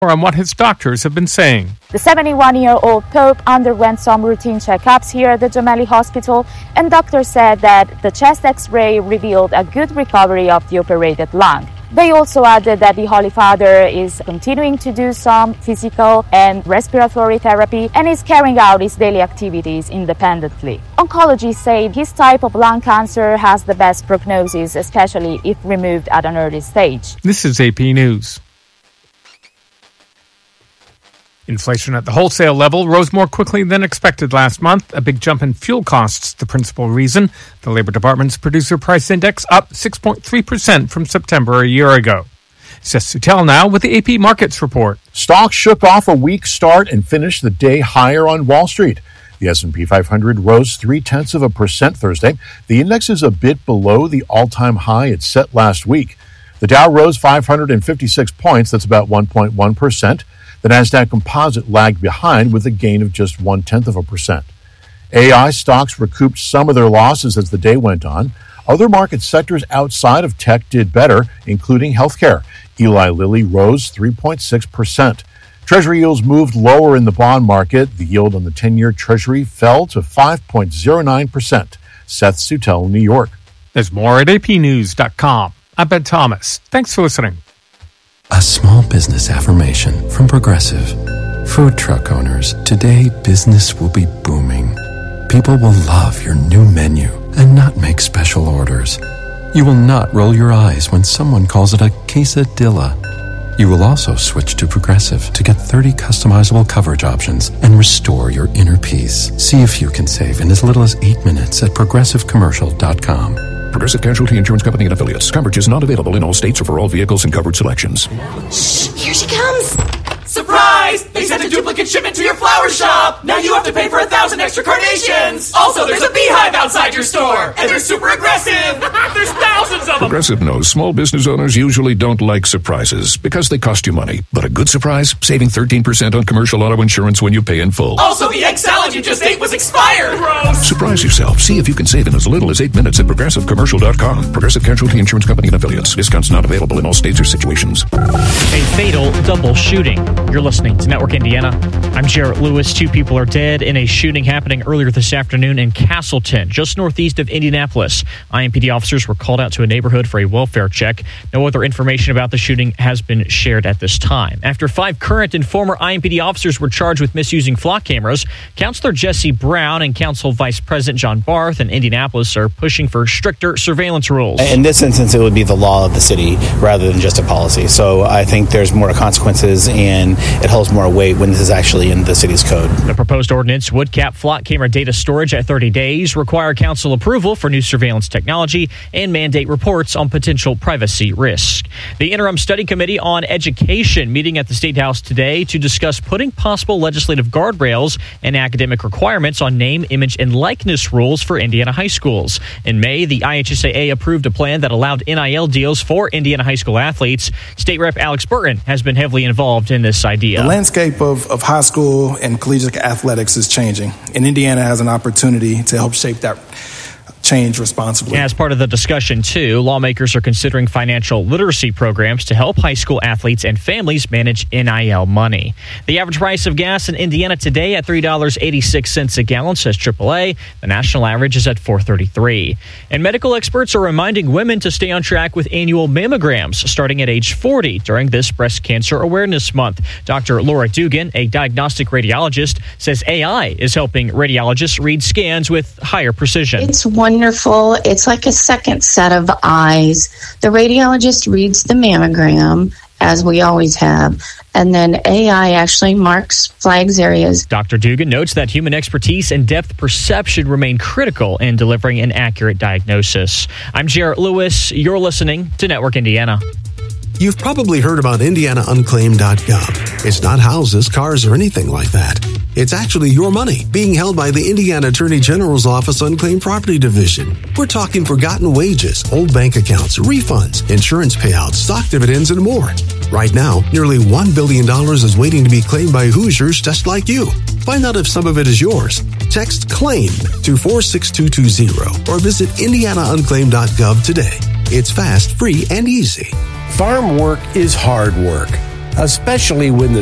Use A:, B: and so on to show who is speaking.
A: on what his doctors have been saying.
B: The 71-year-old Pope underwent some routine checkups here at the Gemelli Hospital, and doctors said that the chest X-ray revealed a good recovery of the operated lung. They also added that the Holy Father is continuing to do some physical and respiratory therapy and is carrying out his daily activities independently. Oncologists say his type of lung cancer has the best prognosis, especially if removed at an early stage.
A: This is AP News. Inflation at the wholesale level rose more quickly than expected last month. A big jump in fuel costs, the principal reason. The Labor Department's Producer Price Index up 6.3% from September a year ago. Seth Suttel now with the AP Markets Report.
C: Stocks shook off a weak start and finished the day higher on Wall Street. The S&P 500 rose 0.3% Thursday. The index is a bit below the all-time high it set last week. The Dow rose 556 points, that's about 1.1%. The Nasdaq Composite lagged behind with a gain of just 0.1%. AI stocks recouped some of their losses as the day went on. Other market sectors outside of tech did better, including healthcare. Eli Lilly rose 3.6%. Treasury yields moved lower in the bond market. The yield on the 10-year Treasury fell to 5.09%. Seth Suttel, New York.
A: There's more at apnews.com. I'm Ben Thomas. Thanks for listening.
D: A small business affirmation from Progressive. Food truck owners, today business will be booming. People will love your new menu and not make special orders. You will not roll your eyes when someone calls it a quesadilla. You will also switch to Progressive to get 30 customizable coverage options and restore your inner peace. See if you can save in as little as 8 minutes at progressivecommercial.com.
E: Progressive Casualty Insurance Company and Affiliates. Coverage is not available in all states or for all vehicles and covered selections.
F: Shh! Here she comes! Surprise! They sent a duplicate shipment to your flower shop! Now you have to pay for 1,000 extra carnations! Also, there's a beehive outside your store! And they're super aggressive! There's thousands of them!
E: Progressive knows small business owners usually don't like surprises because they cost you money. But a good surprise? Saving 13% on commercial auto insurance when you pay in full.
F: Also, the egg salad you just ate was expired! Gross!
E: Surprise yourself. See if you can save in as little as 8 minutes at progressivecommercial.com. Progressive Casualty Insurance Company and Affiliates. Discounts not available in all states or situations.
G: A fatal double shooting. You're listening to Network Indiana. I'm Jarrett Lewis. 2 people are dead in a shooting happening earlier this afternoon in Castleton, just northeast of Indianapolis. IMPD officers were called out to a neighborhood for a welfare check. No other information about the shooting has been shared at this time. After 5 current and former IMPD officers were charged with misusing flock cameras, Councilor Jesse Brown and Council Vice President John Barth in Indianapolis are pushing for stricter surveillance rules.
H: In this instance, it would be the law of the city rather than just a policy. So I think there's more consequences and it holds more weight when this is actually in the city's code.
G: The proposed ordinance would cap flock camera data storage at 30 days, require council approval for new surveillance technology, and mandate reports on potential privacy risk. The Interim Study Committee on Education meeting at the State House today to discuss putting possible legislative guardrails and academic requirements on name, image, and likeness rules for Indiana high schools. In May, the IHSAA approved a plan that allowed NIL deals for Indiana high school athletes. State Rep Alex Burton has been heavily involved in this idea.
I: The landscape of high school and collegiate athletics is changing, and Indiana has an opportunity to help shape that change responsibly.
G: As part of the discussion, too, lawmakers are considering financial literacy programs to help high school athletes and families manage NIL money. The average price of gas in Indiana today at $3.86 a gallon, says AAA. The national average is at $4.33. And medical experts are reminding women to stay on track with annual mammograms starting at age 40 during this Breast Cancer Awareness Month. Dr. Laura Dugan, a diagnostic radiologist, says AI is helping radiologists read scans with higher precision.
J: It's wonderful. It's like a second set of eyes. The radiologist reads the mammogram, as we always have, and then AI actually flags areas.
G: Dr. Dugan notes that human expertise and depth perception remain critical in delivering an accurate diagnosis. I'm Jarrett Lewis. You're listening to Network Indiana.
K: You've probably heard about IndianaUnclaimed.gov. It's not houses, cars, or anything like that. It's actually your money being held by the Indiana Attorney General's Office Unclaimed Property Division. We're talking forgotten wages, old bank accounts, refunds, insurance payouts, stock dividends, and more. Right now, nearly $1 billion is waiting to be claimed by Hoosiers just like you. Find out if some of it is yours. Text CLAIM to 46220 or visit IndianaUnclaimed.gov today. It's fast, free, and easy.
L: Farm work is hard work. especially when the